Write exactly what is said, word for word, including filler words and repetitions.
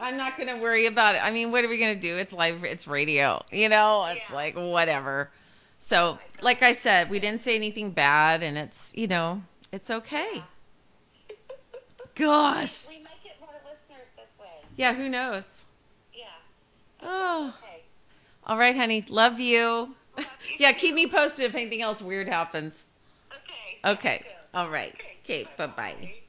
I'm not going to worry about it. I mean, what are we going to do? It's live. It's radio. You know, it's Yeah. like whatever. So, like I said, we didn't say anything bad, and it's, you know, it's okay. Gosh. We might get more listeners this way. Yeah, who knows? Yeah. Oh. Okay. All right, honey. Love you. Love you Yeah, too. keep me posted if anything else weird happens. Okay. sounds Okay. good. All right. Okay, Okay, bye-bye. bye-bye.